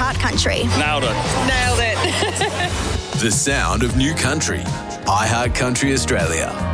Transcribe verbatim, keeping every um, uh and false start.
iHeart Country. Nailed it. Nailed it. The sound of new country. iHeart Country Australia.